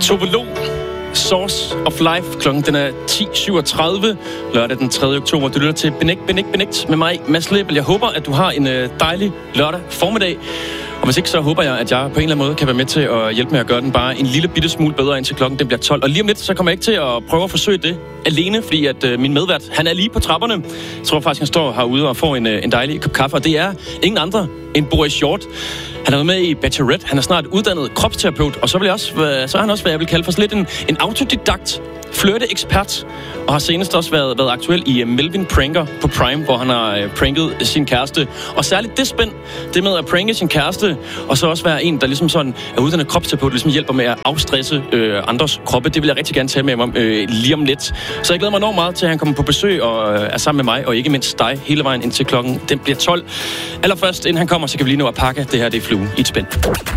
Topolog, Source of Life. Klokken den er 10.37, lørdag den 3. oktober. Du lytter til Benægt med mig, Mads Lebel. Jeg håber, at du har en dejlig lørdag formiddag. Og hvis ikke, så håber jeg, at jeg på en eller anden måde kan være med til at hjælpe med at gøre den bare en lille bitte smule bedre, indtil klokken den bliver 12. Og lige om lidt, så kommer jeg ikke til at prøve at forsøge det alene, fordi at min medvært, han er lige på trapperne. Jeg tror faktisk, han står herude og får en dejlig kop kaffe. Og det er ingen andre end Boris Hjort. Han er med i Bachelorette. Han er snart uddannet kropsterapeut. Og så er han også, hvad jeg vil kalde for lidt en autodidakt flirte-ekspert. Og har senest også været aktuel i Melvin Pranker på Prime, hvor han har pranket sin kæreste. Og særligt det spænd, det med at pranke sin kæreste, og så også være en, der ligesom sådan er uddannet kropsterapeut, ligesom hjælper med at afstresse andres kroppe. Det vil jeg rigtig gerne tale med ham om lige om lidt. Så jeg glæder mig enormt meget til, at han kommer på besøg og er sammen med mig, og ikke mindst dig, hele vejen indtil klokken den bliver 12. Allerførst, inden han kommer, så kan vi lige nå at pakke. Det her, det er Flue i et spænd.